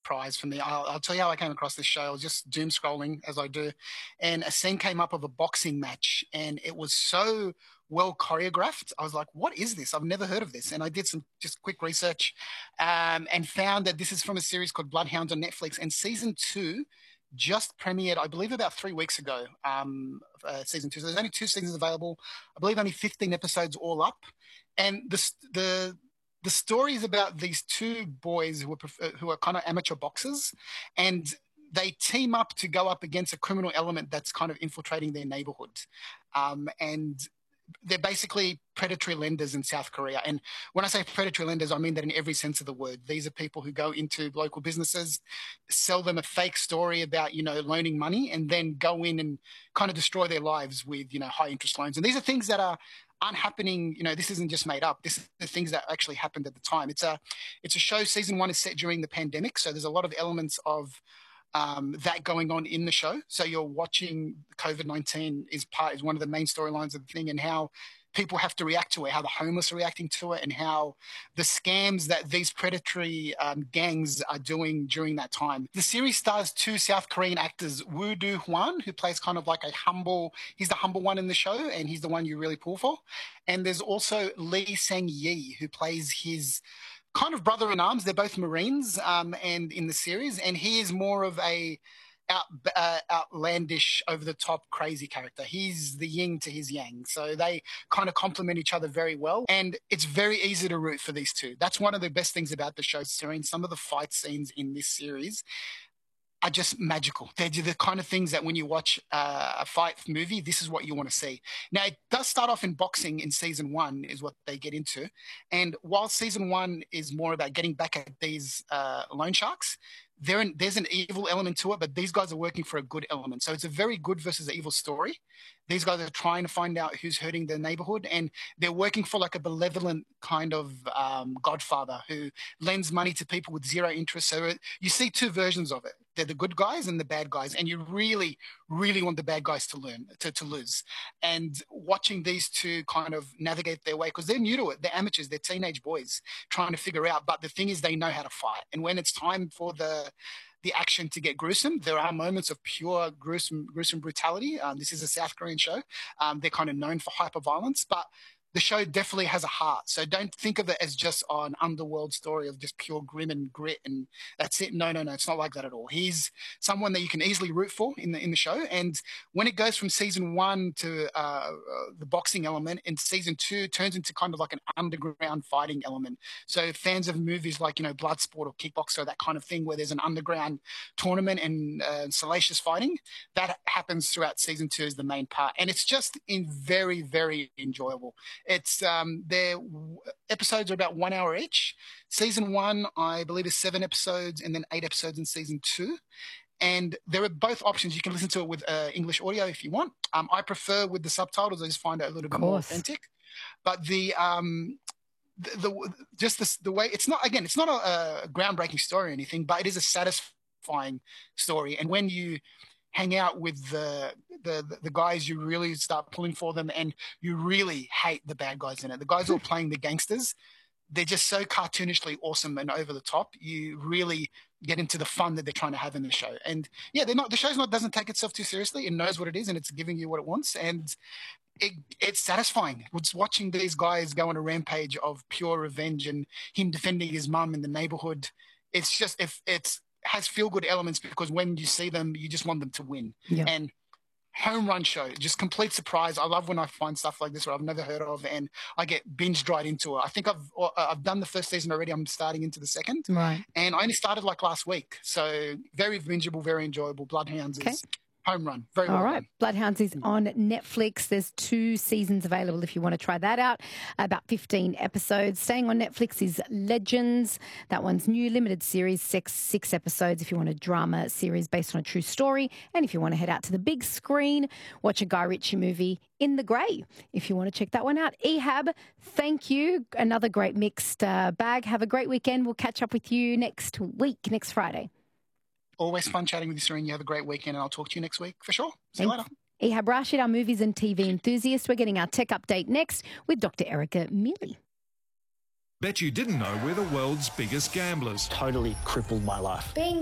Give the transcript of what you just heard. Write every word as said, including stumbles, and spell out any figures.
surprise for me. I'll, I'll tell you how I came across this show. I was just doom scrolling as I do, and a scene came up of a boxing match, and it was so well choreographed. I was like, what is this? I've never heard of this. And I did some just quick research um, and found that this is from a series called Bloodhounds on Netflix, and season two just premiered, I believe, about three weeks ago, um, uh, season two. So there's only two seasons available. I believe only fifteen episodes all up. And the the the story is about these two boys who are who are kind of amateur boxers, and they team up to go up against a criminal element that's kind of infiltrating their neighborhood. Um, and they're basically predatory lenders in South Korea. And when I say predatory lenders, I mean that in every sense of the word. These are people who go into local businesses, sell them a fake story about, you know, loaning money, and then go in and kind of destroy their lives with, you know, high interest loans. And these are things that are aren't happening. You know, this isn't just made up. This is the things that actually happened at the time. It's a, it's a show. Season one is set during the pandemic. So there's a lot of elements of Um, that going on in the show. So you're watching COVID nineteen is part is one of the main storylines of the thing, and how people have to react to it, how the homeless are reacting to it, and how the scams that these predatory um, gangs are doing during that time. The series stars two South Korean actors, Woo Do-hwan, who plays kind of like a humble, he's the humble one in the show, and he's the one you really pull for. And there's also Lee Sang-yi, who plays his kind of brother in arms. They're both Marines, um, and in the series, and he is more of a out, uh, outlandish, over the top, crazy character. He's the yin to his yang, so they kind of complement each other very well. And it's very easy to root for these two. That's one of the best things about the show, Serene. Some of the fight scenes in this series are just magical. They're the kind of things that when you watch uh, a fight movie, this is what you want to see. Now, it does start off in boxing in season one, is what they get into. And while season one is more about getting back at these uh, loan sharks, there in, there's an evil element to it, but these guys are working for a good element. So it's a very good versus evil story. These guys are trying to find out who's hurting their neighborhood, and they're working for like a benevolent kind of um, godfather who lends money to people with zero interest. So it, you see two versions of it. They're the good guys and the bad guys, and you really, really want the bad guys to learn, to, to lose. And watching these two kind of navigate their way, because they're new to it. They're amateurs. They're teenage boys trying to figure out. But the thing is, they know how to fight. And when it's time for the the action to get gruesome, there are moments of pure gruesome, gruesome brutality. Um, this is a South Korean show. Um, they're kind of known for hyper violence, but the show definitely has a heart. So don't think of it as just oh, an underworld story of just pure grim and grit and that's it. No, no, no. It's not like that at all. He's someone that you can easily root for in the in the show. And when it goes from season one to uh, uh, the boxing element, in season two turns into kind of like an underground fighting element. So fans of movies like, you know, Bloodsport or Kickboxer, that kind of thing where there's an underground tournament and uh, salacious fighting, that happens throughout season two is the main part. And it's just in very, very enjoyable. It's um, their episodes are about one hour each. Season one, I believe, is seven episodes, and then eight episodes in season two. And there are both options. You can listen to it with uh, English audio if you want. Um, I prefer with the subtitles. I just find it a little bit more authentic. But the um, the, the just the, the way it's not again, it's not a, a groundbreaking story or anything, but it is a satisfying story. And when you hang out with the, the the guys, you really start pulling for them, and you really hate the bad guys in it. The guys who are playing the gangsters, they're just so cartoonishly awesome and over the top. You really get into the fun that they're trying to have in the show. And yeah, they're not the show's not doesn't take itself too seriously. It knows what it is, and it's giving you what it wants. And it, it's satisfying. It's watching these guys go on a rampage of pure revenge and him defending his mum in the neighborhood. It's just if it's has feel-good elements, because when you see them, you just want them to win. Yeah. And home run show, just complete surprise. I love when I find stuff like this where I've never heard of, and I get binge right into it. I think I've I've done the first season already. I'm starting into the second. Right. And I only started like last week. So very bingeable, very enjoyable. Bloodhounds Okay. is home run. Very well All right. done. Bloodhounds is on Netflix. There's two seasons available if you want to try that out. About fifteen episodes. Staying on Netflix is Legends. That one's new, limited series, six, six episodes if you want a drama series based on a true story. And if you want to head out to the big screen, watch a Guy Ritchie movie, In the Grey, if you want to check that one out. Ehab, thank you. Another great mixed uh, bag. Have a great weekend. We'll catch up with you next week, next Friday. Always fun chatting with you, Serene. You have a great weekend, and I'll talk to you next week for sure. See Thanks. you later. Ehab Rashid, our movies and T V enthusiast. We're getting our tech update next with Doctor Erica Mealy. Bet you didn't know we're the world's biggest gamblers. Totally crippled my life. Being